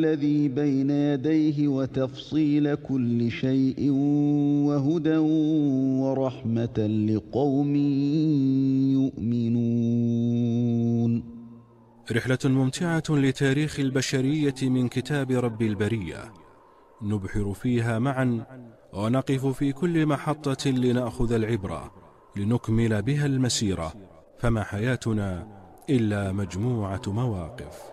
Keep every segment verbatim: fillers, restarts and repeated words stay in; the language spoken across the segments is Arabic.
الذي بين يديه وتفصيل كل شيء وهدى ورحمة لقوم يؤمنون. رحلة ممتعة لتاريخ البشرية من كتاب رب البرية، نبحر فيها معا ونقف في كل محطة لنأخذ العبرة لنكمل بها المسيرة، فما حياتنا إلا مجموعة مواقف.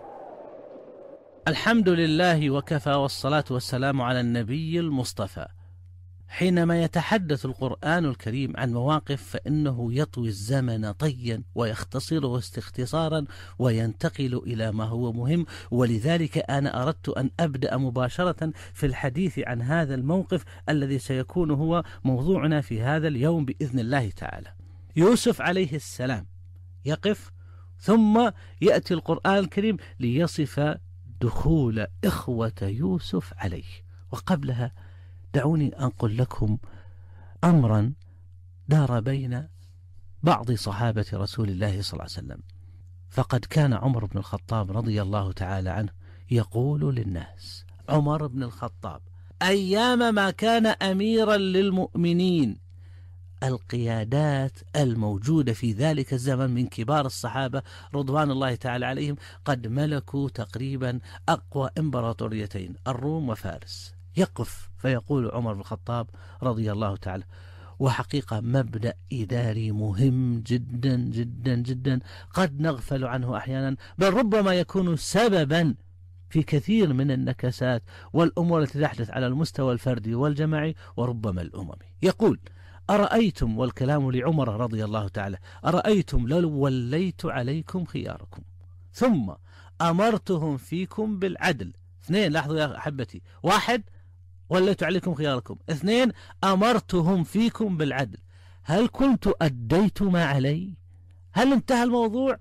الحمد لله وكفى، والصلاة والسلام على النبي المصطفى. حينما يتحدث القرآن الكريم عن مواقف فإنه يطوي الزمن طيا ويختصره استختصارا وينتقل إلى ما هو مهم، ولذلك أنا أردت أن أبدأ مباشرة في الحديث عن هذا الموقف الذي سيكون هو موضوعنا في هذا اليوم بإذن الله تعالى. يوسف عليه السلام يقف، ثم يأتي القرآن الكريم ليصف دخول إخوة يوسف عليه. وقبلها دعوني أنقل لكم أمرا دار بين بعض صحابة رسول الله صلى الله عليه وسلم. فقد كان عمر بن الخطاب رضي الله تعالى عنه يقول للناس، عمر بن الخطاب أيام ما كان أميرا للمؤمنين، القيادات الموجودة في ذلك الزمن من كبار الصحابة رضوان الله تعالى عليهم قد ملكوا تقريبا أقوى إمبراطوريتين، الروم وفارس. يقف فيقول عمر بن الخطاب رضي الله تعالى، وحقيقة مبدأ إداري مهم جدا جدا جدا قد نغفل عنه أحيانا، بل ربما يكون سببا في كثير من النكسات والأمور التي تحدث على المستوى الفردي والجماعي وربما الأممي. يقول: أرأيتم، والكلام لعمر رضي الله تعالى، أرأيتم لو وليت عليكم خياركم ثم أمرتهم فيكم بالعدل. اثنين، لاحظوا يا أحبتي، واحد وليت عليكم خياركم، اثنين أمرتهم فيكم بالعدل، هل كنت أديت ما علي؟ هل انتهى الموضوع؟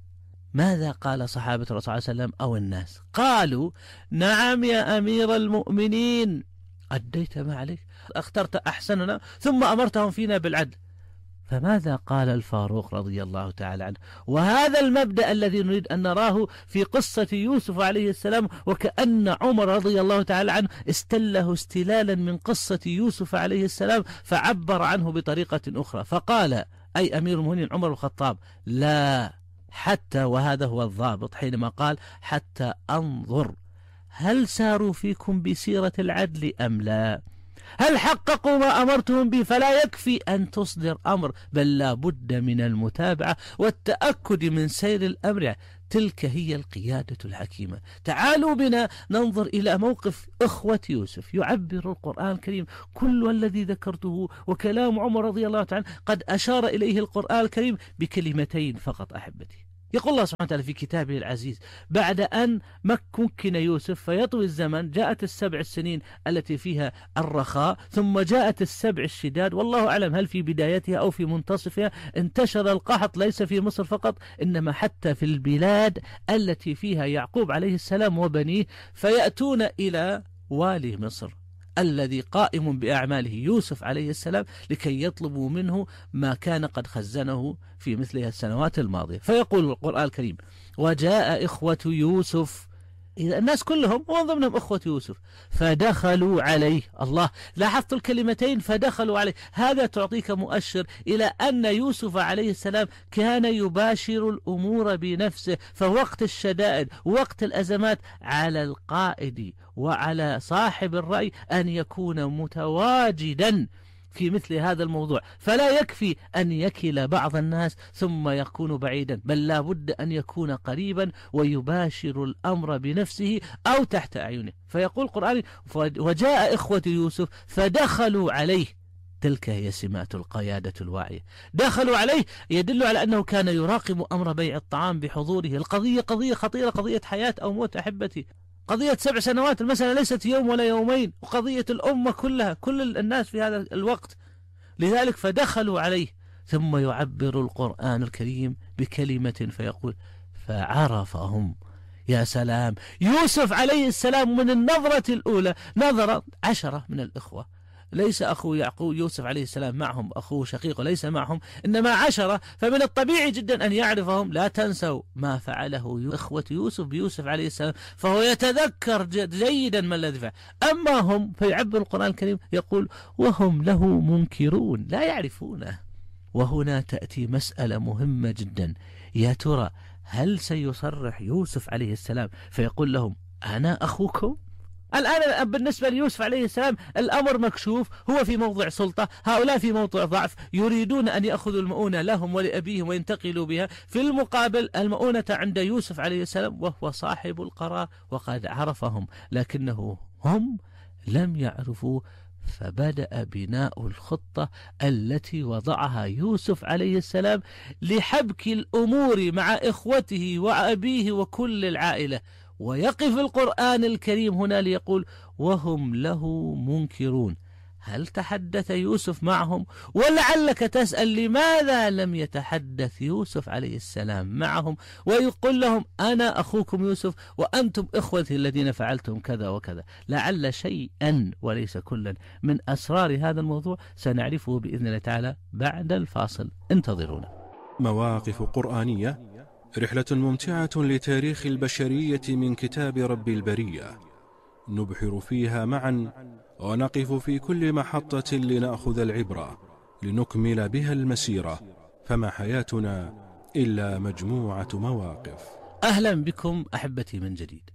ماذا قال صحابة الرسول صلى الله عليه وسلم أو الناس؟ قالوا: نعم يا أمير المؤمنين، أديت ما عليك، اخترت أحسننا ثم أمرتهم فينا بالعدل. فماذا قال الفاروق رضي الله تعالى عنه؟ وهذا المبدأ الذي نريد أن نراه في قصة يوسف عليه السلام، وكأن عمر رضي الله تعالى عنه استله استلالا من قصة يوسف عليه السلام فعبر عنه بطريقة أخرى، فقال أي أمير المؤمنين عمر الخطاب: لا، حتى، وهذا هو الضابط حينما قال حتى أنظر هل ساروا فيكم بسيرة العدل أم لا، هل حققوا ما أمرتهم به؟ فلا يكفي أن تصدر أمر، بل لا بد من المتابعة والتأكد من سير الأمر. تلك هي القيادة الحكيمة. تعالوا بنا ننظر إلى موقف إخوة يوسف. يعبر القرآن الكريم كل الذي ذكرته وكلام عمر رضي الله تعالى قد أشار إليه القرآن الكريم بكلمتين فقط أحبتي. يقول الله سبحانه وتعالى في كتابه العزيز: بعد أن مكن يوسف فيطوي الزمن، جاءت السبع السنين التي فيها الرخاء، ثم جاءت السبع الشداد، والله أعلم هل في بدايتها أو في منتصفها. انتشر القحط ليس في مصر فقط، إنما حتى في البلاد التي فيها يعقوب عليه السلام وبنيه، فيأتون إلى والي مصر الذي قائم بأعماله يوسف عليه السلام لكي يطلبوا منه ما كان قد خزنه في مثل السنوات الماضية. فيقول القرآن الكريم: وجاء إخوة يوسف، إذا الناس كلهم ومن ضمنهم أخوة يوسف، فدخلوا عليه. الله، لاحظت الكلمتين فدخلوا عليه، هذا تعطيك مؤشر إلى أن يوسف عليه السلام كان يباشر الأمور بنفسه. فوقت الشدائد وقت الأزمات على القائد وعلى صاحب الرأي أن يكون متواجدا في مثل هذا الموضوع، فلا يكفي أن يكل بعض الناس ثم يكون بعيدا، بل لا بد أن يكون قريبا ويباشر الأمر بنفسه أو تحت أعينه. فيقول القرآن: وجاء إخوة يوسف فدخلوا عليه. تلك هي سمات القيادة الواعية. دخلوا عليه يدل على أنه كان يراقب أمر بيع الطعام بحضوره. القضية قضية خطيرة، قضية حياة أو موت أحبتي، قضية سبع سنوات، المسألة ليست يوم ولا يومين، وقضية الأمة كلها، كل الناس في هذا الوقت. لذلك فدخلوا عليه. ثم يعبر القرآن الكريم بكلمة فيقول: فعرفهم. يا سلام، يوسف عليه السلام من النظرة الأولى نظر عشرة من الإخوة، ليس أخو يعقوب يوسف عليه السلام معهم، أخوه شقيق ليس معهم، إنما عشرة، فمن الطبيعي جدا أن يعرفهم. لا تنسوا ما فعله إخوة يوسف بيوسف عليه السلام، فهو يتذكر جيدا ما الذي فعل. أما هم فيعبر القرآن الكريم يقول وهم له منكرون، لا يعرفونه. وهنا تأتي مسألة مهمة جدا، يا ترى هل سيصرح يوسف عليه السلام فيقول لهم أنا أخوكم؟ الآن بالنسبة ليوسف عليه السلام الأمر مكشوف، هو في موضع سلطة، هؤلاء في موضع ضعف، يريدون أن يأخذوا المؤونة لهم ولأبيهم وينتقلوا بها. في المقابل المؤونة عند يوسف عليه السلام وهو صاحب القرار وقد عرفهم، لكنه هم لم يعرفوا. فبدأ بناء الخطة التي وضعها يوسف عليه السلام لحبك الأمور مع إخوته وأبيه وكل العائلة. ويقف القرآن الكريم هنا ليقول وهم له منكرون. هل تحدث يوسف معهم؟ ولعلك تسأل لماذا لم يتحدث يوسف عليه السلام معهم ويقول لهم أنا أخوكم يوسف وأنتم إخوتي الذين فعلتم كذا وكذا؟ لعل شيئا وليس كلا من أسرار هذا الموضوع سنعرفه بإذن الله تعالى بعد الفاصل، انتظرونا. مواقف قرآنية، رحلة ممتعة لتاريخ البشرية من كتاب رب البرية، نبحر فيها معا ونقف في كل محطة لنأخذ العبرة لنكمل بها المسيرة، فما حياتنا إلا مجموعة مواقف. أهلا بكم أحبتي من جديد.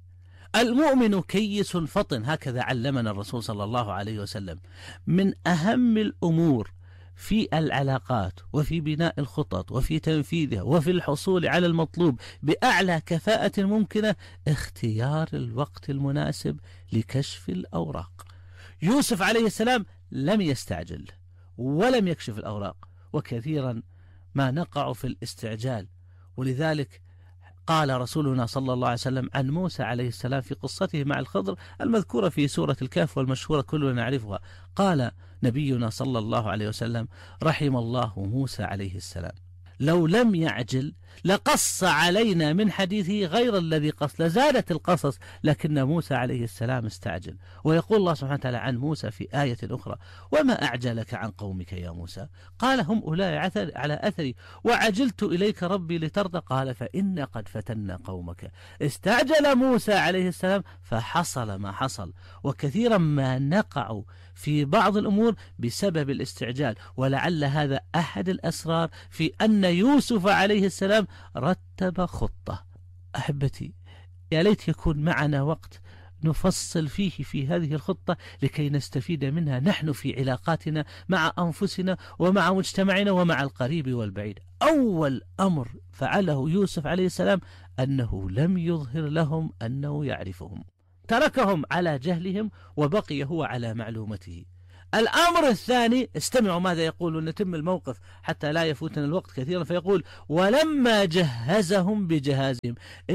المؤمن كيس فطن، هكذا علمنا الرسول صلى الله عليه وسلم. من أهم الأمور في العلاقات وفي بناء الخطط وفي تنفيذها وفي الحصول على المطلوب بأعلى كفاءة ممكنة اختيار الوقت المناسب لكشف الأوراق. يوسف عليه السلام لم يستعجل ولم يكشف الأوراق، وكثيرا ما نقع في الاستعجال. ولذلك قال رسولنا صلى الله عليه وسلم عن موسى عليه السلام في قصته مع الخضر المذكورة في سورة الكهف والمشهورة كلنا نعرفها، قال نبينا صلى الله عليه وسلم رحم الله موسى عليه السلام، لو لم يعجل لقص علينا من حديثه غير الذي قص، لزادت القصص، لكن موسى عليه السلام استعجل. ويقول الله سبحانه وتعالى عن موسى في آية أخرى وما أعجلك عن قومك يا موسى؟ قال هم أولئك على أثري وعجلت إليك ربي لترضى، قال فإن قد فتنا قومك. استعجل موسى عليه السلام فحصل ما حصل. وكثيرا ما نقع في بعض الأمور بسبب الاستعجال، ولعل هذا أحد الأسرار في أن يوسف عليه السلام رتب خطة. أحبتي يا ليت يكون معنا وقت نفصل فيه في هذه الخطة لكي نستفيد منها نحن في علاقاتنا مع أنفسنا ومع مجتمعنا ومع القريب والبعيد. أول أمر فعله يوسف عليه السلام أنه لم يظهر لهم أنه يعرفهم، تركهم على جهلهم وبقي هو على معلومته. الأمر الثاني، استمعوا ماذا يقول نتم الموقف حتى لا يفوتنا الوقت كثيرا، فيقول ولما جهزهم بجهازهم.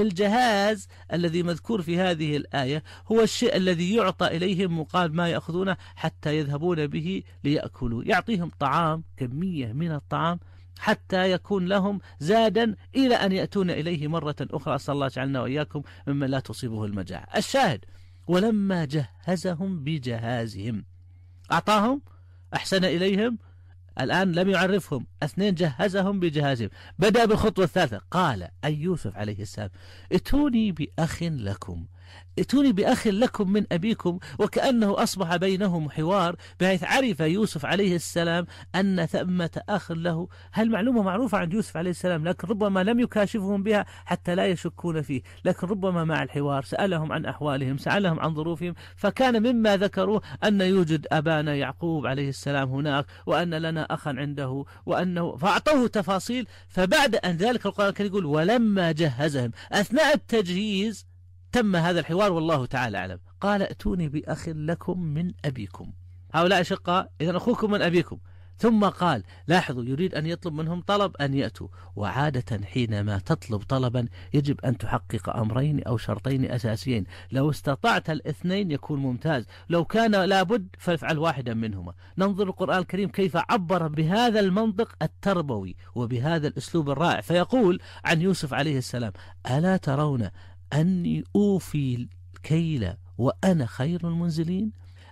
الجهاز الذي مذكور في هذه الآية هو الشيء الذي يعطى إليهم مقابل ما يأخذونه حتى يذهبون به ليأكلوا، يعطيهم طعام، كمية من الطعام حتى يكون لهم زادا إلى أن يأتون إليه مرة أخرى. أسأل الله جعلنا وإياكم ممن لا تصيبه المجاعة. الشاهد ولما جهزهم بجهازهم، أعطاهم، أحسن إليهم، الآن لم يعرفهم. اثنين، جهزهم بجهازهم. بدأ بالخطوة الثالثة، قال أي يوسف عليه السلام ائتوني بأخ لكم، ائتوني بأخ لكم من أبيكم، وكأنه أصبح بينهم حوار بحيث عرف يوسف عليه السلام أن ثمة أخ له. هالمعلومة معروفة عند يوسف عليه السلام، لكن ربما لم يكاشفهم بها حتى لا يشكون فيه، لكن ربما مع الحوار سألهم عن أحوالهم، سألهم عن ظروفهم، فكان مما ذكروا أن يوجد أبانا يعقوب عليه السلام هناك، وأن لنا أخا عنده، وأنه فأعطوه تفاصيل. فبعد أن ذلك القرآن كان يقول ولما جهزهم، أثناء التجهيز تم هذا الحوار والله تعالى أعلم. قال ائتوني بأخ لكم من أبيكم، هؤلاء أشقاء، إذن أخوكم من أبيكم. ثم قال لاحظوا يريد أن يطلب منهم طلب أن يأتوا، وعادة حينما تطلب طلبا يجب أن تحقق أمرين أو شرطين أساسيين، لو استطعت الاثنين يكون ممتاز، لو كان لابد فافعل واحدا منهما. ننظر القرآن الكريم كيف عبر بهذا المنطق التربوي وبهذا الأسلوب الرائع، فيقول عن يوسف عليه السلام ألا ترون أني أوفي الكيل وأنا خير المنزلين.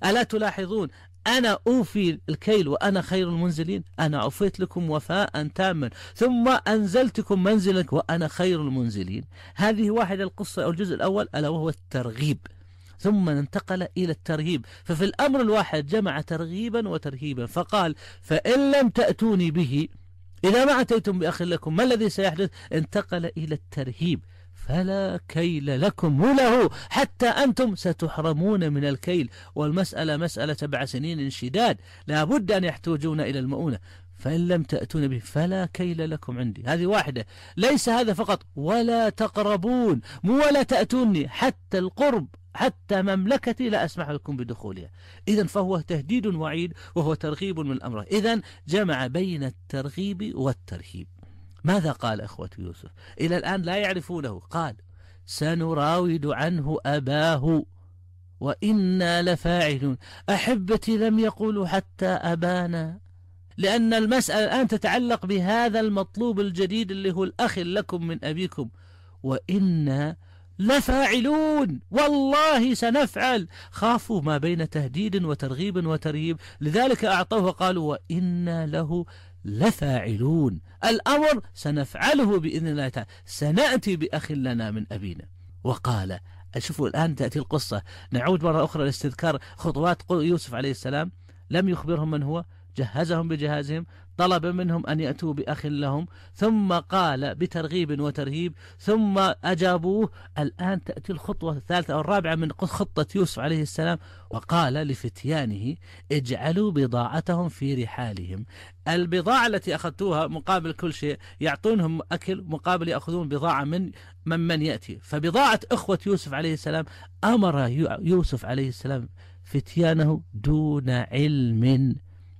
ألا تلاحظون أنا أوفي الكيل وأنا خير المنزلين؟ أنا أوفيت لكم وفاء تاما ثم أنزلتكم منزلك وأنا خير المنزلين. هذه واحدة القصة أو الجزء الأول ألا وهو الترغيب، ثم انتقل إلى الترهيب. ففي الأمر الواحد جمع ترغيبا وترهيبا، فقال فإن لم تأتوني به إذا ما أتيتم بأخ لكم ما الذي سيحدث؟ انتقل إلى الترهيب، فلا كيل لكم له حتى أنتم ستحرمون من الكيل، والمسألة مسألة سبع سنين انشداد، لا بد أن يحتوجون إلى المؤونة. فإن لم تأتون به فلا كيل لكم عندي. هذه واحدة. ليس هذا فقط، ولا تقربون، مو ولا تأتوني، حتى القرب حتى مملكتي لا أسمح لكم بدخولها. إذن فهو تهديد وعيد وهو ترغيب من الأمر. إذن جمع بين الترغيب والترهيب. ماذا قال أخوة يوسف؟ إلى الآن لا يعرفونه. قال سنراود عنه أباه وإنا لفاعلون. أحبتي لم يقولوا حتى أبانا، لأن المسألة الآن تتعلق بهذا المطلوب الجديد اللي هو الأخ لكم من أبيكم. وإنا لفاعلون، والله سنفعل. خافوا ما بين تهديد وترغيب وترهيب، لذلك أعطوه قالوا وإنا له لفاعلون. الأمر سنفعله بإذن الله تعالى، سنأتي بأخ لنا من أبينا. وقال شوفوا الآن تأتي القصة، نعود مرة أخرى لاستذكار خطوات يوسف عليه السلام. لم يخبرهم من هو، جهزهم بجهازهم، طلب منهم أن يأتوا بأخ لهم، ثم قال بترغيب وترهيب، ثم أجابوه. الآن تأتي الخطوة الثالثة أو الرابعة من خطة يوسف عليه السلام. وقال لفتيانه اجعلوا بضاعتهم في رحالهم. البضاعة التي أخذتوها مقابل كل شيء، يعطونهم أكل مقابل يأخذون بضاعة من من, من يأتي. فبضاعة أخوة يوسف عليه السلام أمر يوسف عليه السلام فتيانه دون علم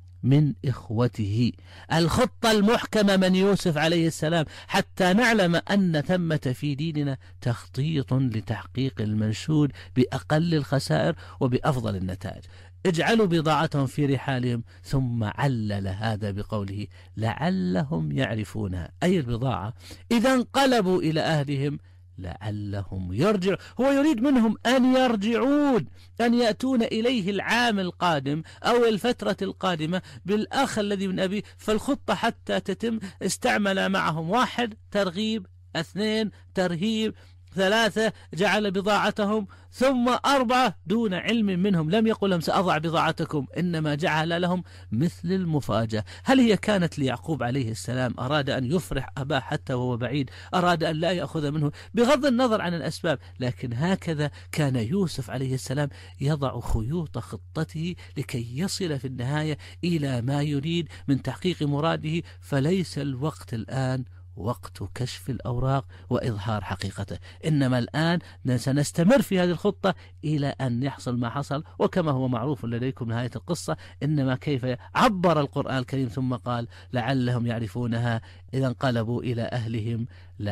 من إخوته. الخطة المحكمة من يوسف عليه السلام حتى نعلم أن ثمة في ديننا تخطيط لتحقيق المنشود بأقل الخسائر وبأفضل النتائج. اجعلوا بضاعتهم في رحالهم، ثم علل هذا بقوله لعلهم يعرفونها، أي البضاعة إذا انقلبوا إلى أهلهم لعلهم يرجعون. هو يريد منهم أن يرجعون، أن يأتون إليه العام القادم أو الفترة القادمة بالأخ الذي من أبيه. فالخطة حتى تتم استعمل معهم: واحد ترغيب، اثنين ترهيب، ثلاثة جعل بضاعتهم، ثم أربعة دون علم منهم. لم يقل لهم سأضع بضاعتكم، إنما جعل لهم مثل المفاجأة. هل هي كانت ليعقوب عليه السلام؟ أراد أن يفرح أباه حتى وهو بعيد، أراد أن لا يأخذ منه بغض النظر عن الأسباب، لكن هكذا كان يوسف عليه السلام يضع خيوط خطته لكي يصل في النهاية إلى ما يريد من تحقيق مراده. فليس الوقت الآن وقت كشف الأوراق وإظهار حقيقته، إنما الآن سنستمر في هذه الخطة إلى أن يحصل ما حصل. وكما هو معروف لديكم نهاية القصة، إنما كيف عبر القرآن الكريم ثم قال لعلهم يعرفونها إذا انقلبوا إلى أهلهم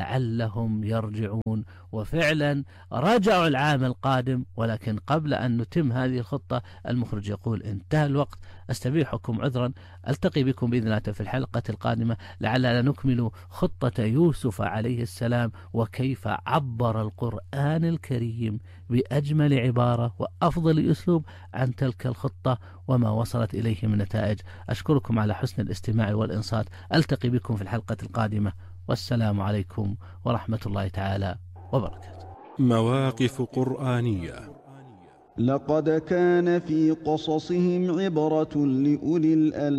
لعلهم يرجعون. وفعلا رجعوا العام القادم. ولكن قبل أن نتم هذه الخطة المخرج يقول انتهى الوقت، أستبيحكم عذرا، ألتقي بكم بإذن الله في الحلقة القادمة لعلنا نكمل خطة يوسف عليه السلام وكيف عبر القرآن الكريم بأجمل عبارة وأفضل أسلوب عن تلك الخطة وما وصلت إليه من نتائج. أشكركم على حسن الاستماع والإنصات، ألتقي بكم في الحلقة القادمة، والسلام عليكم ورحمة الله تعالى وبركاته. مواقف قرآنية. لقد كان في قصصهم عبرة لأولي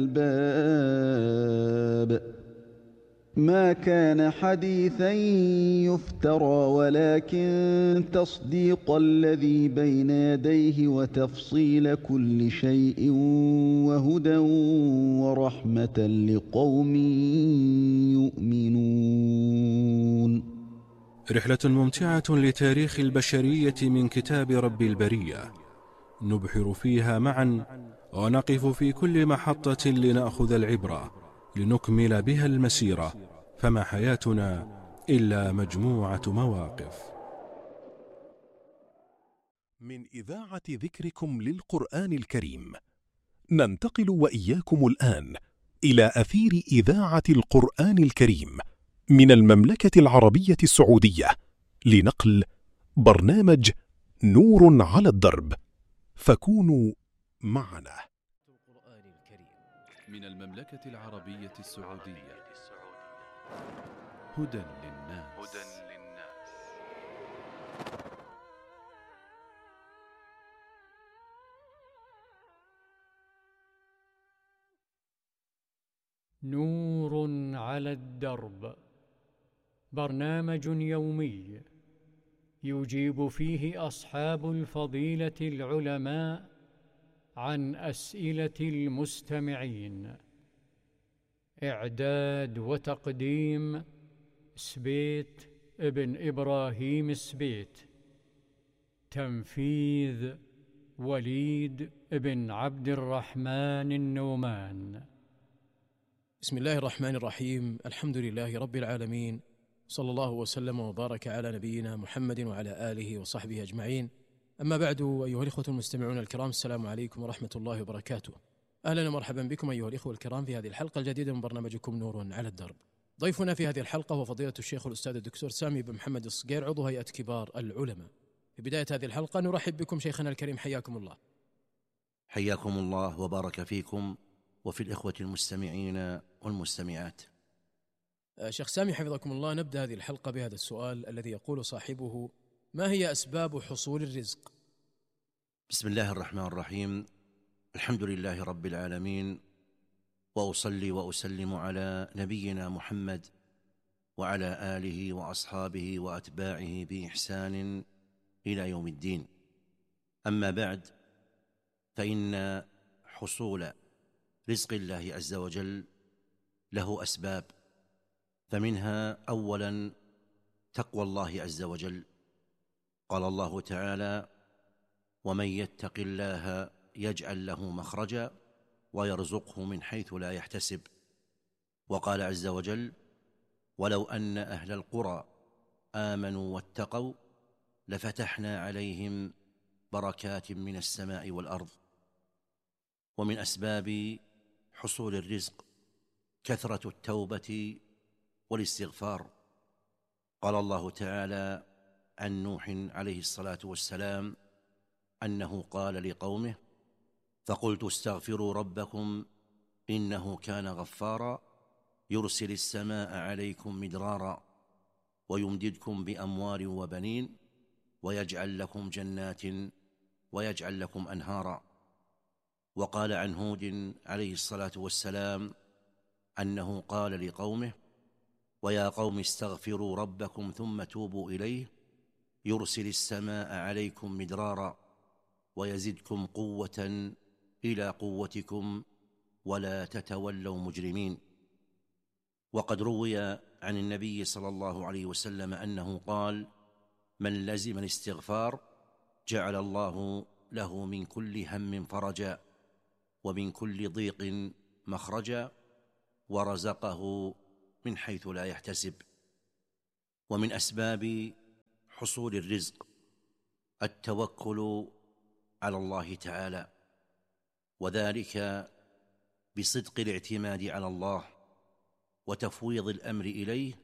الألباب ما كان حديثا يفترى ولكن تصديق الذي بين يديه وتفصيل كل شيء وهدى ورحمة لقوم يؤمنون. رحلة ممتعة لتاريخ البشرية من كتاب رب البرية، نبحر فيها معا ونقف في كل محطة لنأخذ العبرة لنكمل بها المسيرة، فما حياتنا إلا مجموعة مواقف. من إذاعة ذكركم للقرآن الكريم ننتقل وإياكم الآن إلى أثير إذاعة القرآن الكريم من المملكة العربية السعودية لنقل برنامج نور على الدرب، فكونوا معنا. القرآن الكريم من المملكة العربية السعودية. هدى للناس. نور على الدرب، برنامج يومي يجيب فيه أصحاب الفضيلة العلماء عن أسئلة المستمعين. إعداد وتقديم سبيت ابن إبراهيم سبيت. تنفيذ وليد بن عبد الرحمن النومان. بسم الله الرحمن الرحيم. الحمد لله رب العالمين، صلى الله وسلم وبارك على نبينا محمد وعلى آله وصحبه أجمعين. أما بعد، أيها الإخوة المستمعون الكرام، السلام عليكم ورحمة الله وبركاته. أهلا ومرحبا بكم أيها الإخوة الكرام في هذه الحلقة الجديدة من برنامجكم نور على الدرب. ضيفنا في هذه الحلقة هو فضيلة الشيخ الأستاذ الدكتور سامي بن محمد الصقير، عضو هيئة كبار العلماء. في بداية هذه الحلقة نرحب بكم شيخنا الكريم، حياكم الله. حياكم الله وبارك فيكم وفي الإخوة المستمعين والمستمعات. شيخ سامي حفظكم الله، نبدأ هذه الحلقة بهذا السؤال الذي يقول صاحبه: ما هي أسباب حصول الرزق؟ بسم الله الرحمن الرحيم. الحمد لله رب العالمين، وأصلي وأسلم على نبينا محمد وعلى آله وأصحابه وأتباعه بإحسان إلى يوم الدين. أما بعد، فإن حصول رزق الله عز وجل له أسباب، فمنها أولا تقوى الله عز وجل. قال الله تعالى: ومن يتق الله يجعل له مخرجا ويرزقه من حيث لا يحتسب. وقال عز وجل: ولو أن أهل القرى آمنوا واتقوا لفتحنا عليهم بركات من السماء والأرض. ومن أسباب حصول الرزق كثرة التوبة والاستغفار. قال الله تعالى عن نوح عليه الصلاة والسلام أنه قال لقومه: فقلت استغفروا ربكم إنه كان غفارا يرسل السماء عليكم مدرارا ويمددكم بأموال وبنين ويجعل لكم جنات ويجعل لكم أنهارا. وقال عن هود عليه الصلاة والسلام أنه قال لقومه: ويا قوم استغفروا ربكم ثم توبوا إليه يرسل السماء عليكم مدرارا ويزدكم قوة إلى قوتكم ولا تتولوا مجرمين. وقد روي عن النبي صلى الله عليه وسلم أنه قال: من لزم الاستغفار جعل الله له من كل هم فرجا ومن كل ضيق مخرجا ورزقه من حيث لا يحتسب. ومن أسباب حصول الرزق التوكل على الله تعالى، وذلك بصدق الاعتماد على الله وتفويض الأمر إليه